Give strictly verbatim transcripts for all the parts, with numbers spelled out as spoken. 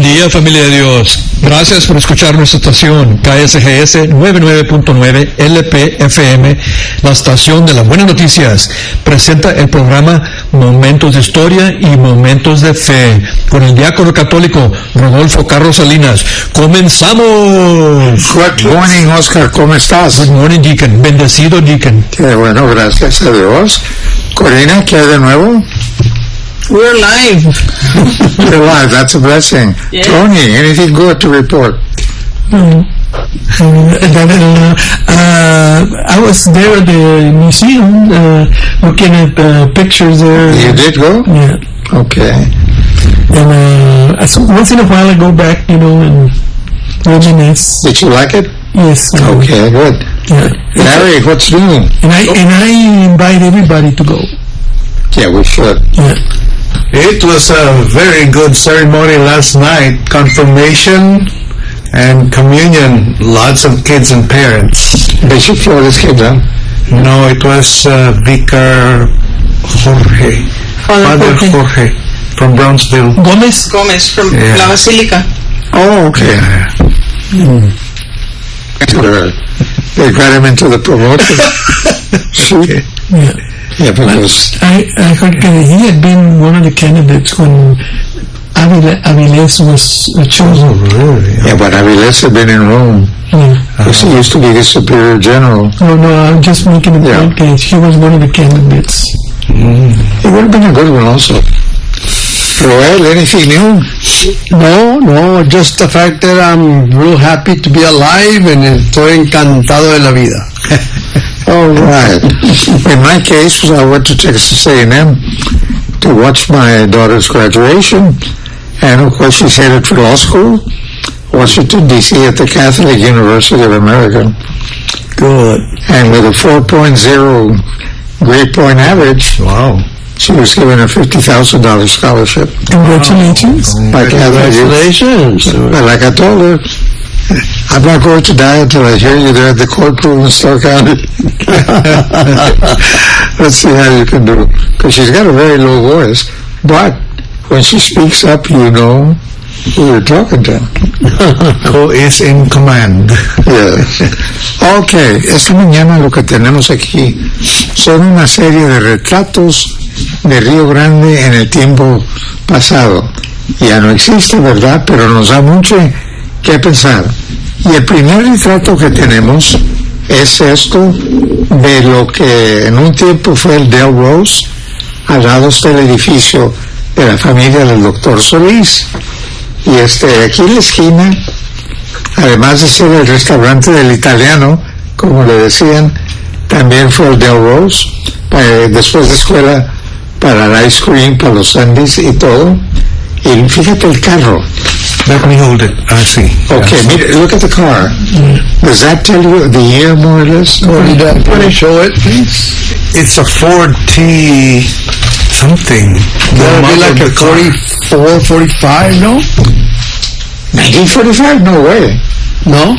día, familia de Dios. Gracias por escuchar nuestra estación K S G S noventa y nueve punto nueve L P F M, la estación de las buenas noticias. Presenta el programa Momentos de Historia y Momentos de Fe con el diácono católico Rodolfo Carlos Salinas. ¡Comenzamos! Good morning, Oscar. ¿Cómo estás? Good morning, Deacon. Bendecido, Deacon. Qué bueno, gracias a Dios. Corina, ¿qué hay de nuevo? We're live. You're live. That's a blessing. Yeah. Tony, anything good to report? Mm. Uh, uh, uh, I was there at the museum uh, looking at the pictures there. You did go? Yeah. Okay. And uh, so once in a while I go back, you know, and reminisce. Did you like it? Yes. Uh, Okay, good. Yeah. Larry, what's new? And I and I invite everybody to go. Yeah, we should. Yeah. It was a very good ceremony last night. Confirmation and communion. Lots of kids and parents. Bishop Flores came down. No, it was uh, Vicar Jorge. Father Father Jorge. Jorge from Brownsville. Gomez. Gomez from Yeah. La Basilica. Oh, okay. Yeah. Uh, They got him into the promotion. Okay. Yeah. Yeah, because I, I heard that he had been one of the candidates when Avila, Aviles was uh, chosen. Really? yeah, but Aviles had been in Rome. Yeah. He used to be the superior general. No, no, I'm just making a Yeah. point that he was one of the candidates. It would have been a good one also. Joel, anything new? No, no, just the fact that I'm real happy to be alive and estoy encantado de la vida. All right. In my case, I went to Texas A and M to watch my daughter's graduation, and of course she's headed for law school, Washington, D C at the Catholic University of America. Good. And with a four point oh grade point average, Wow. she was given a fifty thousand dollars scholarship. Congratulations. By Catholic Congratulations. But like I told her, I'm not going to die until I hear you there at the courtroom in Stark County. Let's see how you can do. Because she's got a very low voice. But when she speaks up, you know who you're talking to. Who is in command? Yes. Ok, esta mañana lo que tenemos aquí son una serie de retratos de Río Grande en el tiempo pasado. Ya no existe, ¿verdad? Pero nos da mucho que pensar. Y el primer retrato que tenemos es esto de lo que en un tiempo fue el Del Rose, al lado está el edificio de la familia del doctor Solís. Y este, aquí en la esquina, además de ser el restaurante del italiano, como le decían, también fue el Del Rose, eh, después de escuela para el ice cream, para los sundaes y todo. Y fíjate el carro. Let me hold it. I see. Okay, Yes. mira, look at the car. Does that tell you the year more or less? Can you show it, please? It's a Ford T something. The That'll be model like of a the car. forty-four, forty-five, no? nineteen forty-five? No way. No?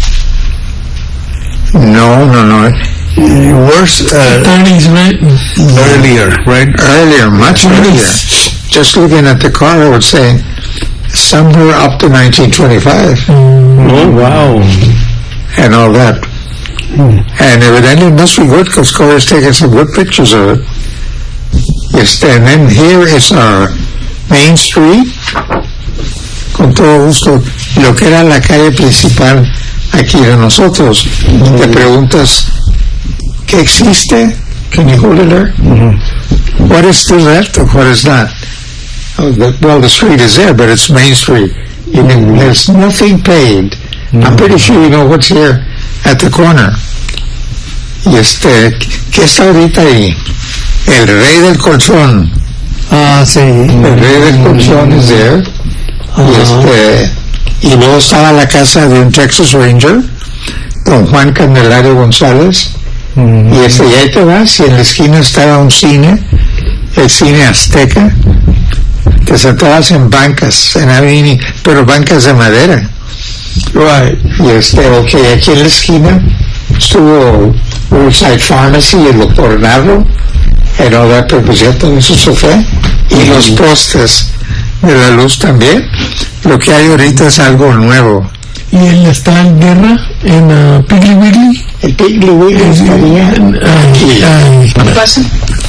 No, no, no. Worse, uh, thirties, right? Earlier, right? Earlier, much earlier. Just looking at the car, I would say somewhere up to nineteen twenty-five. oh, wow. And all that. And evidently it must be good because Corey's taking some good pictures of it. Yes, and then here is our Main Street. Con todo gusto, lo que era la calle principal aquí de nosotros. Te preguntas, ¿qué existe? Can you hold it there? What is still left or what is not? Oh, the, well, the street is there, but it's Main Street. You can, there's nothing paved. I'm pretty sure you know what's here at the corner. Y este, ¿qué está ahorita ahí? El Rey del Colchón. Ah, sí. El Rey del Colchón is there. Y este, y luego estaba la casa de un Texas Ranger, don Juan Candelario González. Y este, y ahí te vas, y en la esquina estaba un cine, el cine Azteca. Te sentabas en bancas, en Avini, pero bancas de madera. Right. Y este, ok, aquí en la esquina estuvo Riverside Pharmacy y el doctor Narro, en all that, pero pues ya todo eso se fue. Y los postes de la luz también. Lo que hay ahorita es algo nuevo. Y él está en guerra en uh, Piggly Wiggly. El Piggly Wiggly estaría aquí. ¿Qué pasa?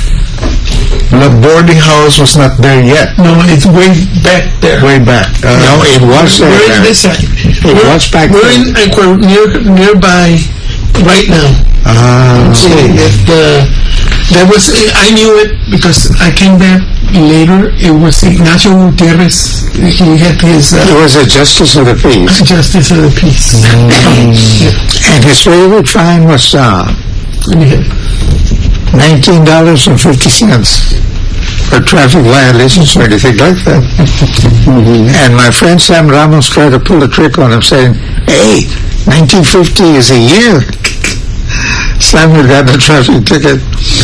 The boarding house was not there yet. No, it's way back there. Way back. Uh, No, it was there. We're in this side. It we're, was back We're there. in uh, near, nearby right now. Ah, So that, uh, that was, I knew it because I came there later. It was Ignacio Gutierrez. He had his He uh, was a justice of the peace. Justice of the Peace. And his favorite fine was uh, Yeah. nineteen dollars and fifty cents for traffic violations or anything like that. And my friend Sam Ramos tried to pull a trick on him, saying, hey, nineteen fifty is a year. Sam had gotten a traffic ticket.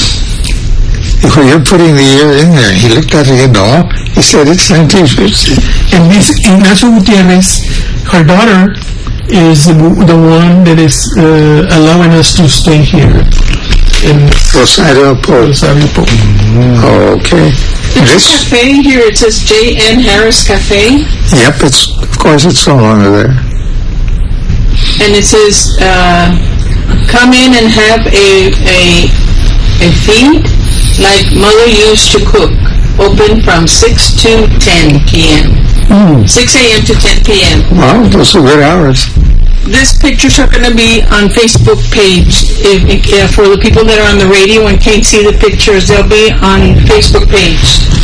Dijo, you're putting the year in there. He looked at it and no. He said, it's nineteen fifty. And this Ignacio Gutierrez, her daughter, is the, the one that is uh, allowing us to stay here in Rosario Pope. Rosario Pope. Oh, okay. This This, cafe here, it says J N Harris Cafe, yep, it's, of course it's no longer there. and it says, uh, come in and have a, a, a feed like mother used to cook. Open from six to ten p.m. six a.m. to ten p.m. Wow, those are good hours. These pictures are going to be on Facebook page. If, if, uh, for the people that are on the radio and can't see the pictures, they'll be on Facebook page.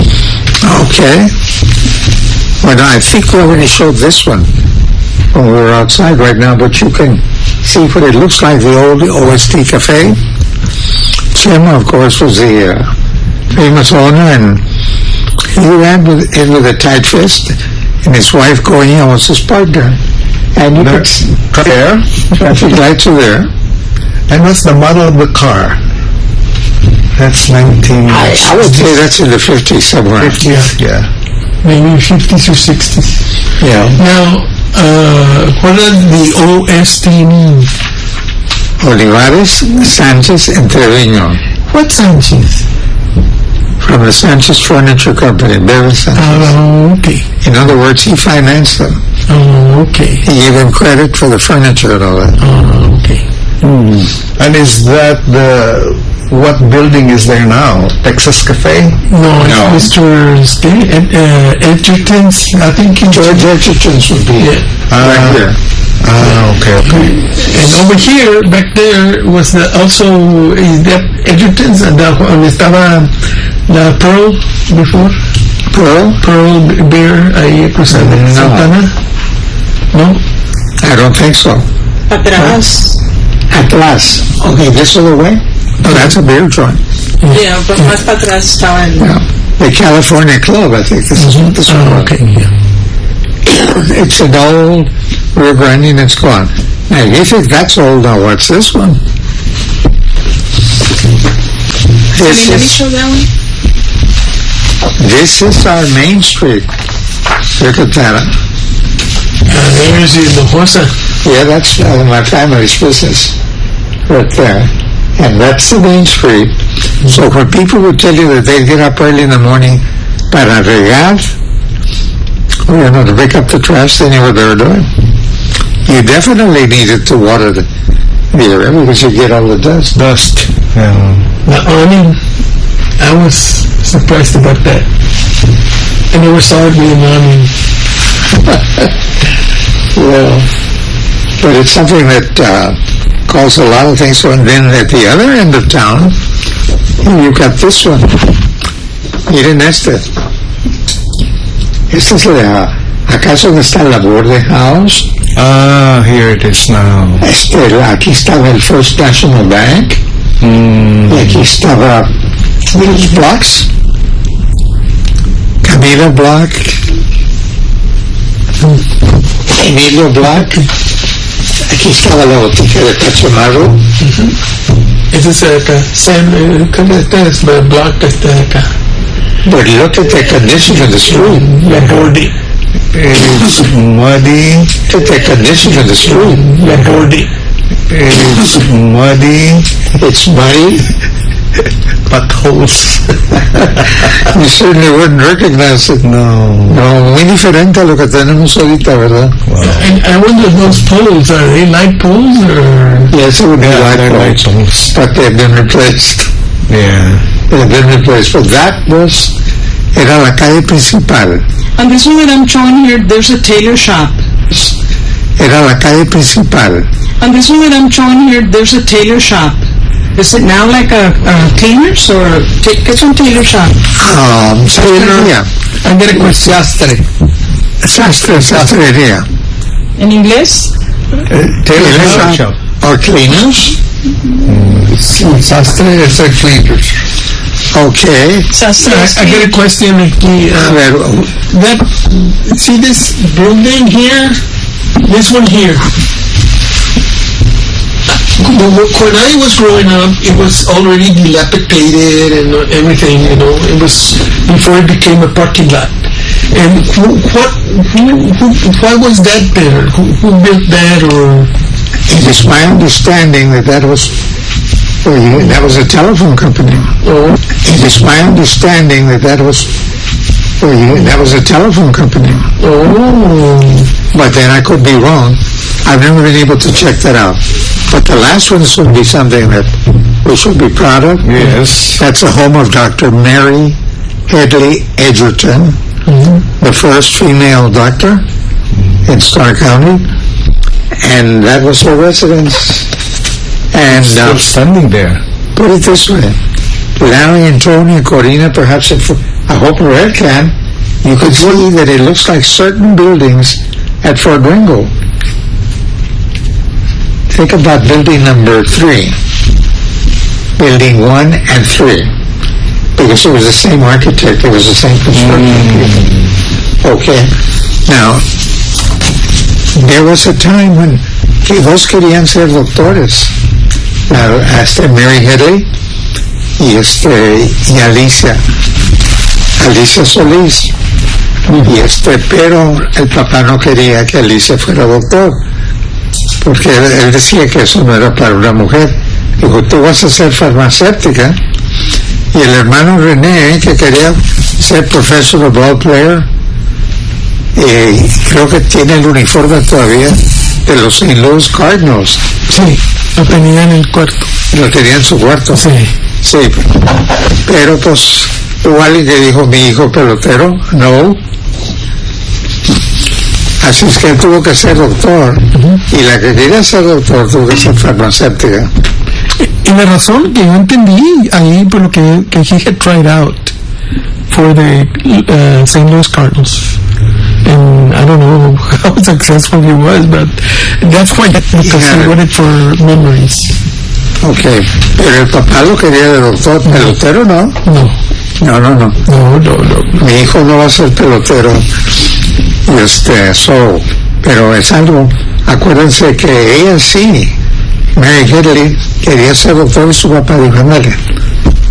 Okay. Well, I think we already showed this one when we were outside right now, but you can see what it looks like, the old O S T Cafe. Chema, of course, was the uh, famous owner, and he ran with, in with a tight fist, and his wife, Goya, was his partner. And you could see there. traffic lights are there. And what's the model of the car? That's nineteen I, I would say that's in the fifties somewhere. fifties. Yeah. Maybe fifties or sixties. Yeah. Now, uh, what does the O S T mean? Olivares, Sanchez, and Trevino. What Sanchez? From the Sanchez Furniture Company, Bevan Sanchez. Oh, okay. In other words, he financed them. Oh, okay. He gave him credit for the furniture and all that. Oh, okay. And is that the, what building is there now? Texas Cafe? No, it's No. Mister St- uh, Edgerton's, I think. in- George Edgerton's would be Yeah. right Ah. here. Ah, okay, okay. And over here, back there, was the, also is that Edgerton's, and the, donde estaba la Pearl before? Pearl? Pearl Beer, ahí cruzando No. Santana? No? I don't think so. Atrás. Atlas. Okay, this other way? Oh, that's a beer joint. Yeah, but más para atrás estaba el... Yeah. The California Club, I think this is what this one Oh, was. okay, yeah. It's an old Rio Grande and it's gone. Now, you think that's old now, what's this one? This Let me is, show that one. this is our main street. Look at that. Uh, there's the Hinojosa. Yeah, that's uh, my family's business right there. And that's the main street. So when people would tell you that they get up early in the morning para regar, or, you know, to pick up the trash, they knew what they were doing. You definitely needed to water the, the area because you get all the dust. Dust. Yeah. The awning, I was surprised about that. I never saw it with an awning. Well, but it's something that uh, caused a lot of things. So, and then at the other end of town, you got this one. Miren este. Este es la, ¿acaso donde está la Borde House? Ah, here it is now. Este, la- aquí estaba el First National Bank. Mm. Y aquí estaba Wills Blocks. Camila Block. Emilio Block. Aquí estaba la botica de Cachemaro. Ese es acá. Sam, eh, ¿cómo está? Es el block que está acá. But look at the condition of the street. La Bordi. It's muddy. Look at the condition of the street. La Bordi. It's muddy. It's muddy. potholes. You certainly wouldn't recognize it. No. No, muy diferente a lo que tenemos ahorita, ¿verdad? Wow. And I wonder if those poles, are they light poles or? Yes, it would be Yeah, like they're light that, poles. but they've been replaced. Yeah. They've been replaced. But that was, era la calle principal. And this one that I'm showing here, there's a tailor shop. Era la calle principal. And this one that I'm showing here, there's a tailor shop. Is it now like a, a cleaners or ta- ¿qué es un tailor shop? Um, sastrería. I'm going to question sastre. Sastre, sastrería. ¿En inglés? Tailor Tailor shop. Or cleaners. Sastre is a cleaners. Okay. Sastre. I, I get a question aquí. A Uh, ver, that, see this building here? This one here. When I was growing up, it was already dilapidated and everything, you know. It was before it became a parking lot. And who, what, who, who, why was that there? Who, who built that, or? it is my understanding that that was, well, you- that was a telephone company. Oh, It is my understanding that that was, well, you- that was a telephone company. oh, But then I could be wrong. I've never been able to check that out. But the last one should be something that we should be proud of. Yes. That's the home of Doctor Mary Headley Edgerton, the first female doctor in Starr County. And that was her residence. And uh, Still standing there. put it this way, Larry and Tony and Corina, perhaps if, I hope Red can, you could see that it looks like certain buildings at Fort Ringo. Think about building number three, building one and three, because it was the same architect, it was the same construction people. Okay, now, there was a time when que dos querían ser doctores, la, este Mary Headley y este y Alicia, Alicia Solís, y este, pero el papá no quería que Alicia fuera doctor, porque él, él decía que eso no era para una mujer. Dijo, tú vas a ser farmacéutica. Y el hermano René, que quería ser profesor de ball player, eh, creo que tiene el uniforme todavía de los Saint Louis Cardinals. sí, lo tenía en el cuarto. Lo tenía en su cuarto. Sí. Sí, pero pues hubo alguien que dijo, mi hijo pelotero, no. Así es que él tuvo que ser doctor, y la que quería ser doctor tuvo que ser farmacéutica. Y la razón que yo entendí ahí, por lo que, que he had tried out for the uh, Saint Louis Cardinals. And I don't know how successful he was, but that's why, because Yeah. he wanted for memories. Ok, pero el papá lo quería de doctor, pelotero no. No, No, no, no. no, no, no. Mi hijo no va a ser pelotero. Este, so, pero es algo, acuérdense que ella sí, Mary Headley, quería ser doctor y su papá dijo, ándale,